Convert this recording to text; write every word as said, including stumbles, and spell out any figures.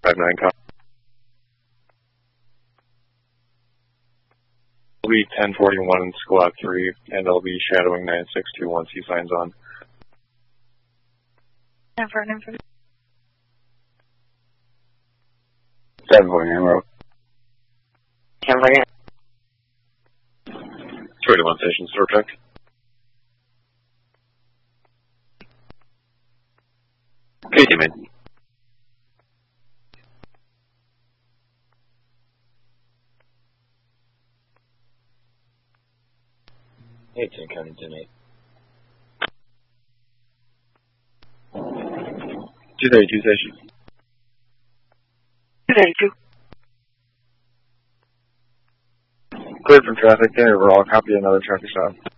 five nine copy. I'll be ten forty-one in squad three, and I'll be shadowing nine six two once he signs on. Never, never. seven forty, Emerald. ten forty. twenty-one station, store check. K T, man. eighteen counting ten eight. two thirty-two station. two thirty-two. Cleared from traffic, there, overall, copy another traffic stop.